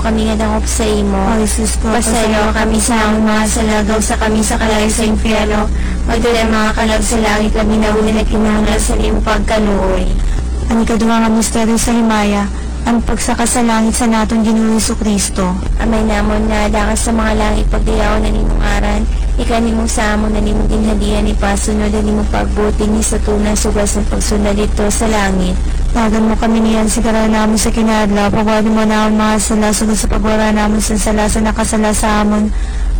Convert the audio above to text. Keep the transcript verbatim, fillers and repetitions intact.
kami nga dangop sa imo. O Jesus ko, Pasayo kami sa among mga salagaw sa kami sa kalay sa impyerno. Magdala mga kalag sa langit kami na uli na kinahanglan sa iyong pagkaluoy. ang ikaduha nga misteryo sa himaya, ang pagsaka sa langit sa naton Ginoong Hesukristo. Amay namon nga dakas sa mga langit pagdayaw na nimong aran, ikanimong sa amon na nimong ginhadian ni pasunod na nimong pagbuti ni sa tunang sugas ng pagsunod dito sa langit. Tagan mo kami niyan sigara namin sa kinadla, pagwari mo na ang mga sala, sunod sa pagwara namin sa sala sa nakasala sa amon.